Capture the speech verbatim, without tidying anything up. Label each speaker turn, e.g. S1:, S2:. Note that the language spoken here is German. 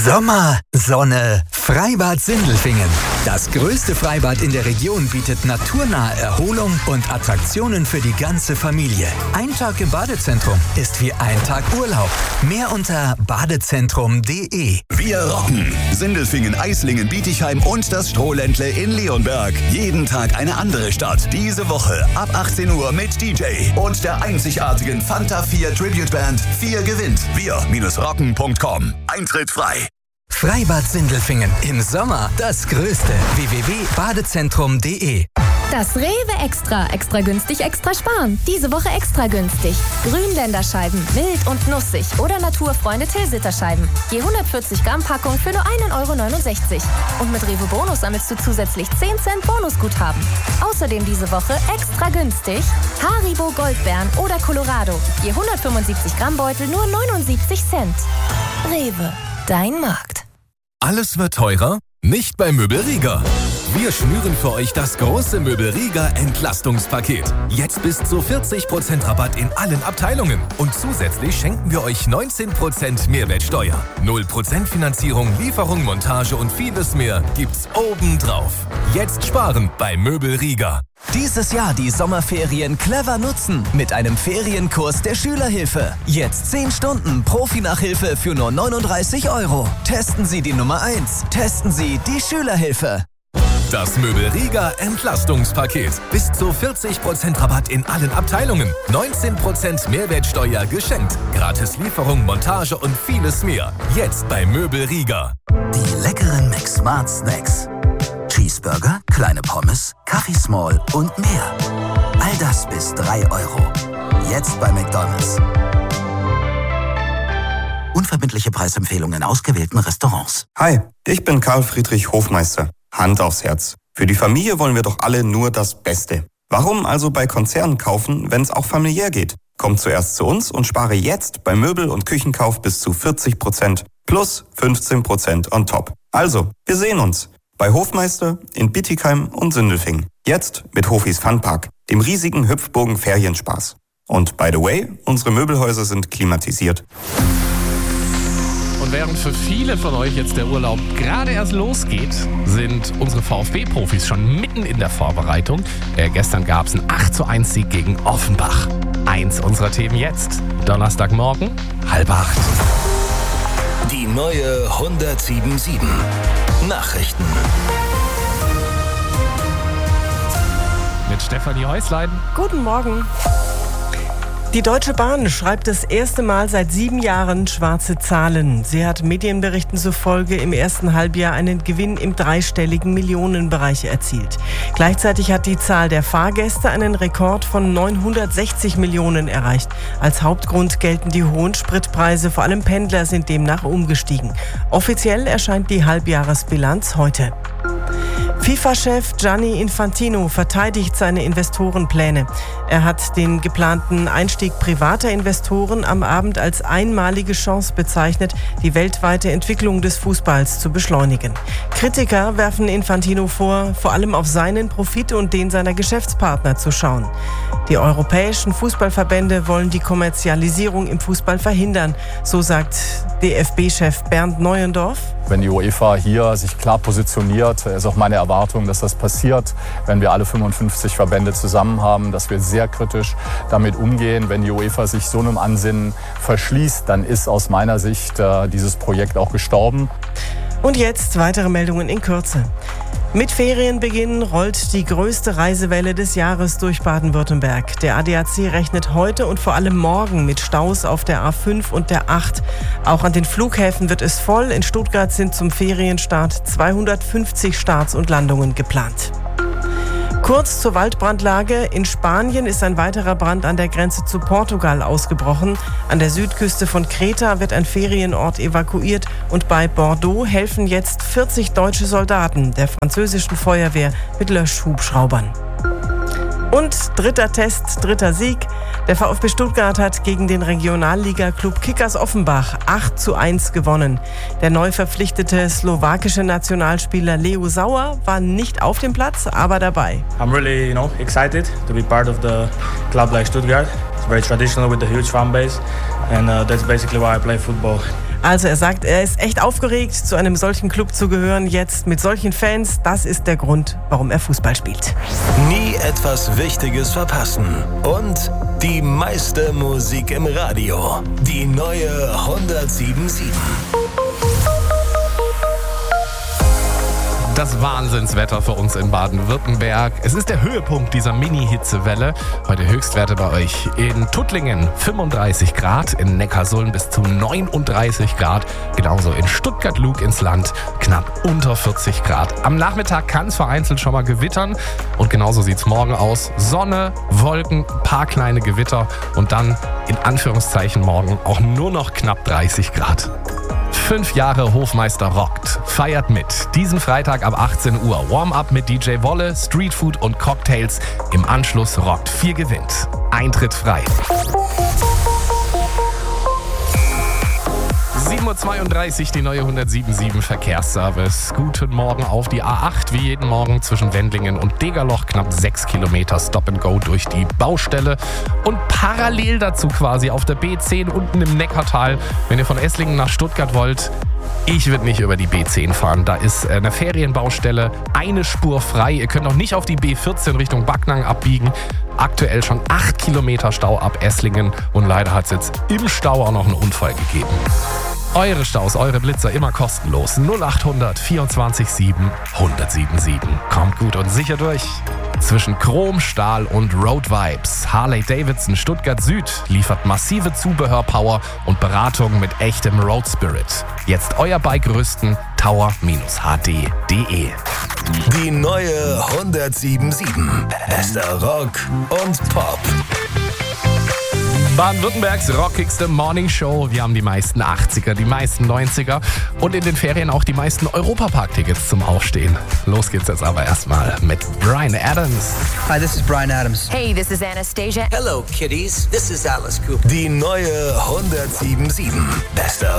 S1: Sommer, Sonne, Freibad Sindelfingen. Das größte Freibad in der Region bietet naturnahe Erholung und Attraktionen für die ganze Familie. Ein Tag im Badezentrum ist wie ein Tag Urlaub. Mehr unter badezentrum punkt de.
S2: Wir rocken! Sindelfingen, Eislingen, Bietigheim und das Strohländle in Leonberg. Jeden Tag eine andere Stadt. Diese Woche ab achtzehn Uhr mit D J und der einzigartigen Fanta vier Tribute Band. vier gewinnt. wir rocken punkt com. Eintritt frei.
S1: Freibad Sindelfingen. Im Sommer das Größte. w w w punkt badezentrum punkt de.
S3: Das Rewe Extra. Extra günstig, extra sparen. Diese Woche extra günstig. Grünländerscheiben, mild und nussig. Oder Naturfreunde Tilsiter-Scheiben. Je hundertvierzig Gramm Packung für nur ein Euro neunundsechzig. Und mit Rewe Bonus sammelst du zusätzlich zehn Cent Bonusguthaben. Außerdem diese Woche extra günstig Haribo Goldbeeren oder Colorado. Je hundertfünfundsiebzig Gramm Beutel nur neunundsiebzig Cent. Rewe. Dein Markt.
S4: Alles wird teurer? Nicht bei Möbelriga. Wir schnüren für euch das große Möbelriga Entlastungspaket. Jetzt bis zu vierzig Prozent Rabatt in allen Abteilungen. Und zusätzlich schenken wir euch neunzehn Prozent Mehrwertsteuer. null Prozent Finanzierung, Lieferung, Montage und vieles mehr gibt's obendrauf. Jetzt sparen bei Möbelriga.
S5: Dieses Jahr die Sommerferien clever nutzen mit einem Ferienkurs der Schülerhilfe. Jetzt zehn Stunden Profi-Nachhilfe für nur neununddreißig Euro. Testen Sie die Nummer eins. Testen Sie die Schülerhilfe.
S4: Das Möbelriga Entlastungspaket. Bis zu vierzig Prozent Rabatt in allen Abteilungen. neunzehn Prozent Mehrwertsteuer geschenkt. Gratis Lieferung, Montage und vieles mehr. Jetzt bei Möbelriga.
S6: Die leckeren McSmart Snacks. Cheeseburger, kleine Pommes, Kaffee Small und mehr. All das bis drei Euro. Jetzt bei McDonald's. Unverbindliche Preisempfehlungen in ausgewählten Restaurants.
S7: Hi, ich bin Karl Friedrich Hofmeister. Hand aufs Herz. Für die Familie wollen wir doch alle nur das Beste. Warum also bei Konzernen kaufen, wenn es auch familiär geht? Komm zuerst zu uns und spare jetzt bei Möbel- und Küchenkauf bis zu vierzig Prozent plus fünfzehn Prozent on top. Also, wir sehen uns. Bei Hofmeister in Bietigheim und Sindelfingen. Jetzt mit Hofis Funpark, dem riesigen Hüpfburgen Ferienspaß. Und by the way, unsere Möbelhäuser sind klimatisiert.
S8: Und während für viele von euch jetzt der Urlaub gerade erst losgeht, sind unsere VfB-Profis schon mitten in der Vorbereitung. Äh, gestern gab es einen acht zu eins Sieg gegen Offenbach. Eins unserer Themen jetzt. Donnerstagmorgen, halb acht.
S2: Die neue hundertsieben sieben. Nachrichten.
S8: Mit Stefanie Häuslein.
S9: Guten Morgen. Die Deutsche Bahn schreibt das erste Mal seit sieben Jahren schwarze Zahlen. Sie hat Medienberichten zufolge im ersten Halbjahr einen Gewinn im dreistelligen Millionenbereich erzielt. Gleichzeitig hat die Zahl der Fahrgäste einen Rekord von neunhundertsechzig Millionen erreicht. Als Hauptgrund gelten die hohen Spritpreise. Vor allem Pendler sind demnach umgestiegen. Offiziell erscheint die Halbjahresbilanz heute. FIFA-Chef Gianni Infantino verteidigt seine Investorenpläne. Er hat den geplanten Einstieg privater Investoren am Abend als einmalige Chance bezeichnet, die weltweite Entwicklung des Fußballs zu beschleunigen. Kritiker werfen Infantino vor, vor allem auf seinen Profit und den seiner Geschäftspartner zu schauen. Die europäischen Fußballverbände wollen die Kommerzialisierung im Fußball verhindern, so sagt D F B-Chef Bernd Neuendorf.
S10: Wenn die UEFA hier sich klar positioniert, ist auch meine Erwartung, dass das passiert, wenn wir alle fünfundfünfzig Verbände zusammen haben, dass wir sehr kritisch damit umgehen. Wenn die UEFA sich so einem Ansinnen verschließt, dann ist aus meiner Sicht äh, dieses Projekt auch gestorben.
S9: Und jetzt weitere Meldungen in Kürze. Mit Ferienbeginn rollt die größte Reisewelle des Jahres durch Baden-Württemberg. Der A D A C rechnet heute und vor allem morgen mit Staus auf der A fünf und der acht. Auch an den Flughäfen wird es voll. In Stuttgart sind zum Ferienstart zweihundertfünfzig Starts und Landungen geplant. Kurz zur Waldbrandlage. In Spanien ist ein weiterer Brand an der Grenze zu Portugal ausgebrochen. An der Südküste von Kreta wird ein Ferienort evakuiert und bei Bordeaux helfen jetzt vierzig deutsche Soldaten der französischen Feuerwehr mit Löschhubschraubern. Und dritter Test, dritter Sieg. Der VfB Stuttgart hat gegen den Regionalliga-Klub Kickers Offenbach acht zu eins gewonnen. Der neu verpflichtete slowakische Nationalspieler Leo Sauer war nicht auf dem Platz, aber dabei.
S11: I'm really, you know, excited to be part of the club like Stuttgart. It's very traditional with a huge fan base. and uh, that's basically why I play football.
S9: Also er sagt, er ist echt aufgeregt, zu einem solchen Club zu gehören, jetzt mit solchen Fans. Das ist der Grund, warum er Fußball spielt.
S12: Nie etwas Wichtiges verpassen. Und die meiste Musik im Radio. Die neue hundertsieben Komma sieben.
S8: Das Wahnsinnswetter für uns in Baden-Württemberg. Es ist der Höhepunkt dieser Mini-Hitzewelle. Heute Höchstwerte bei euch in Tuttlingen fünfunddreißig Grad, in Neckarsulm bis zu neununddreißig Grad. Genauso in Stuttgart-Lug ins Land knapp unter vierzig Grad. Am Nachmittag kann es vereinzelt schon mal gewittern. Und genauso sieht es morgen aus. Sonne, Wolken, paar kleine Gewitter und dann in Anführungszeichen morgen auch nur noch knapp dreißig Grad. Fünf Jahre Hofmeister rockt. Feiert mit. Diesen Freitag ab achtzehn Uhr. Warm-up mit D J Wolle, Streetfood und Cocktails. Im Anschluss rockt vier gewinnt. Eintritt frei. sieben Uhr zweiunddreißig, die neue hundertsieben Komma sieben Verkehrsservice. Guten Morgen auf die A acht, wie jeden Morgen zwischen Wendlingen und Degerloch. Knapp sechs Kilometer Stop and Go durch die Baustelle. Und parallel dazu quasi auf der B zehn unten im Neckartal, wenn ihr von Esslingen nach Stuttgart wollt. Ich würde nicht über die B zehn fahren. Da ist eine Ferienbaustelle, eine Spur frei. Ihr könnt auch nicht auf die B vierzehn Richtung Backnang abbiegen. Aktuell schon acht Kilometer Stau ab Esslingen. Und leider hat es jetzt im Stau auch noch einen Unfall gegeben. Eure Staus, eure Blitzer immer kostenlos. null achthundert vierundzwanzig sieben hundertsieben sieben. Kommt gut und sicher durch. Zwischen Chrom, Stahl und Road Vibes. Harley-Davidson Stuttgart Süd liefert massive Zubehörpower und Beratung mit echtem Road Spirit. Jetzt euer Bike rüsten, tower H D punkt de.
S12: Die neue hundertsieben Komma sieben. Bester Rock und Pop.
S8: Baden-Württembergs rockigste Morning Show. Wir haben die meisten achtziger, die meisten neunziger und in den Ferien auch die meisten Europapark-Tickets zum Aufstehen. Los geht's jetzt aber erstmal mit Bryan Adams.
S13: Hi, this is Bryan Adams.
S14: Hey, this is Anastasia.
S15: Hello, kiddies. This is Alice Cooper.
S12: Die neue hundertsieben Komma sieben. Bester